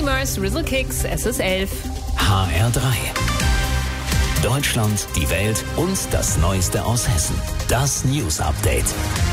Dreamers, Rizzle Kicks, es ist 11. HR3. Deutschland, die Welt und das Neueste aus Hessen. Das News Update.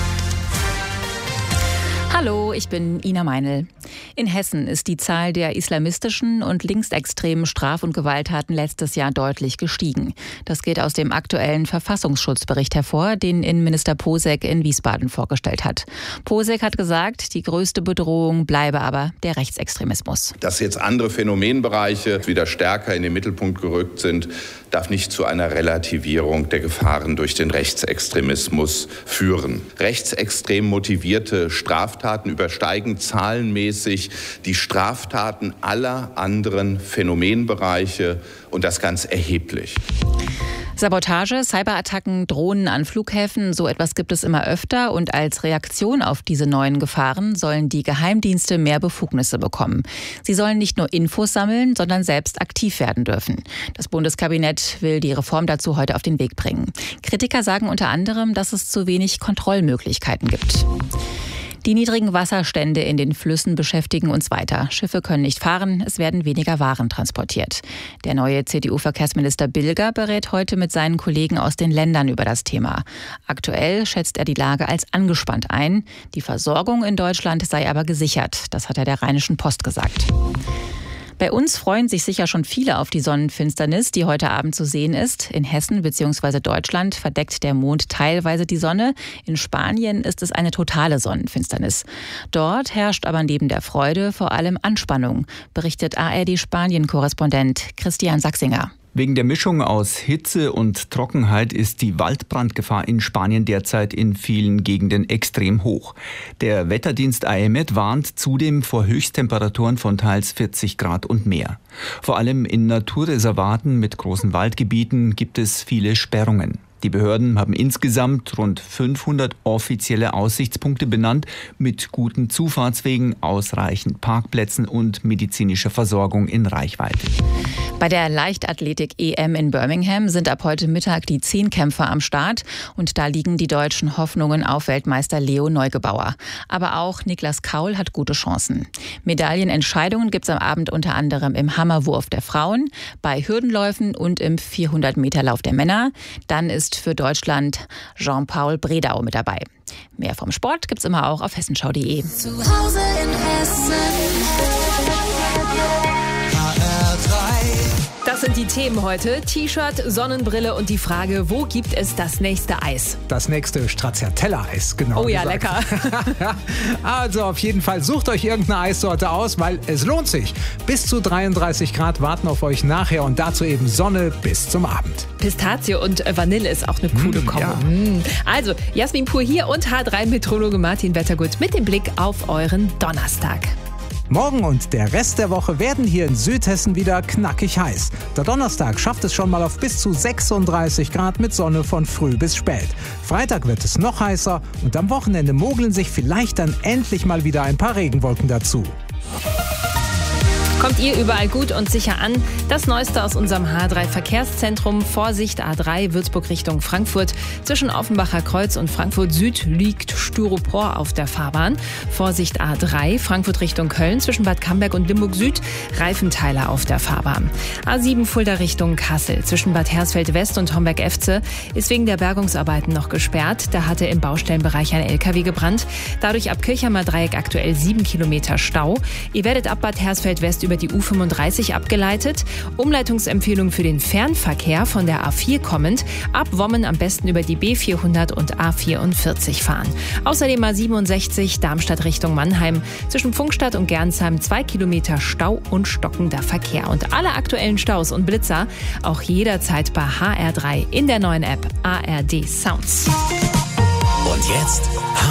Hallo, ich bin Ina Meinl. In Hessen ist die Zahl der islamistischen und linksextremen Straf- und Gewalttaten letztes Jahr deutlich gestiegen. Das geht aus dem aktuellen Verfassungsschutzbericht hervor, den Innenminister Posek in Wiesbaden vorgestellt hat. Posek hat gesagt, die größte Bedrohung bleibe aber der Rechtsextremismus. Dass jetzt andere Phänomenbereiche wieder stärker in den Mittelpunkt gerückt sind, darf nicht zu einer Relativierung der Gefahren durch den Rechtsextremismus führen. Rechtsextrem motivierte Straftaten übersteigen zahlenmäßig die Straftaten aller anderen Phänomenbereiche und das ganz erheblich. Sabotage, Cyberattacken, Drohnen an Flughäfen, so etwas gibt es immer öfter. Und als Reaktion auf diese neuen Gefahren sollen die Geheimdienste mehr Befugnisse bekommen. Sie sollen nicht nur Infos sammeln, sondern selbst aktiv werden dürfen. Das Bundeskabinett will die Reform dazu heute auf den Weg bringen. Kritiker sagen unter anderem, dass es zu wenig Kontrollmöglichkeiten gibt. Die niedrigen Wasserstände in den Flüssen beschäftigen uns weiter. Schiffe können nicht fahren, es werden weniger Waren transportiert. Der neue CDU-Verkehrsminister Bilger berät heute mit seinen Kollegen aus den Ländern über das Thema. Aktuell schätzt er die Lage als angespannt ein. Die Versorgung in Deutschland sei aber gesichert. Das hat er der Rheinischen Post gesagt. Bei uns freuen sich sicher schon viele auf die Sonnenfinsternis, die heute Abend zu sehen ist. In Hessen bzw. Deutschland verdeckt der Mond teilweise die Sonne. In Spanien ist es eine totale Sonnenfinsternis. Dort herrscht aber neben der Freude vor allem Anspannung, berichtet ARD-Spanien-Korrespondent Christian Sachsinger. Wegen der Mischung aus Hitze und Trockenheit ist die Waldbrandgefahr in Spanien derzeit in vielen Gegenden extrem hoch. Der Wetterdienst AEMET warnt zudem vor Höchsttemperaturen von teils 40 Grad und mehr. Vor allem in Naturreservaten mit großen Waldgebieten gibt es viele Sperrungen. Die Behörden haben insgesamt rund 500 offizielle Aussichtspunkte benannt, mit guten Zufahrtswegen, ausreichend Parkplätzen und medizinischer Versorgung in Reichweite. Bei der Leichtathletik-EM in Birmingham sind ab heute Mittag die 10-Kämpfer am Start. Und da liegen die deutschen Hoffnungen auf Weltmeister Leo Neugebauer. Aber auch Niklas Kaul hat gute Chancen. Medaillenentscheidungen gibt es am Abend unter anderem im Hammerwurf der Frauen, bei Hürdenläufen und im 400-Meter-Lauf der Männer. Dann ist für Deutschland Jean-Paul Bredau mit dabei. Mehr vom Sport gibt's immer auch auf hessenschau.de. Zu Hause in Hessen. Das sind die Themen heute. T-Shirt, Sonnenbrille und die Frage, wo gibt es das nächste Eis? Das nächste Stracciatella-Eis, genau. Oh ja, gesagt. lecker. Also auf jeden Fall sucht euch irgendeine Eissorte aus, weil es lohnt sich. Bis zu 33 Grad warten auf euch nachher und dazu eben Sonne bis zum Abend. Pistazie und Vanille ist auch eine coole Kombo. Ja. Also, Jasmin Pur hier und H3-Meteorologe Martin Wettergut mit dem Blick auf euren Donnerstag. Morgen und der Rest der Woche werden hier in Südhessen wieder knackig heiß. Der Donnerstag schafft es schon mal auf bis zu 36 Grad mit Sonne von früh bis spät. Freitag wird es noch heißer und am Wochenende mogeln sich vielleicht dann endlich mal wieder ein paar Regenwolken dazu. Kommt ihr überall gut und sicher an? Das Neueste aus unserem H3-Verkehrszentrum. Vorsicht A3 Würzburg Richtung Frankfurt. Zwischen Offenbacher Kreuz und Frankfurt Süd liegt Styropor auf der Fahrbahn. Vorsicht A3 Frankfurt Richtung Köln. Zwischen Bad Camberg und Limburg Süd Reifenteile auf der Fahrbahn. A7 Fulda Richtung Kassel. Zwischen Bad Hersfeld West und Homberg-Efze ist wegen der Bergungsarbeiten noch gesperrt. Da hatte im Baustellenbereich ein LKW gebrannt. Dadurch ab Kirchheimer Dreieck aktuell 7 Kilometer Stau. Ihr werdet ab Bad Hersfeld West über die U35 abgeleitet. Umleitungsempfehlung für den Fernverkehr von der A4 kommend. Ab Wommen am besten über die B400 und A44 fahren. Außerdem A67 Darmstadt Richtung Mannheim. Zwischen Pfungstadt und Gernsheim 2 Kilometer Stau und stockender Verkehr. Und alle aktuellen Staus und Blitzer auch jederzeit bei HR3 in der neuen App ARD Sounds. Und jetzt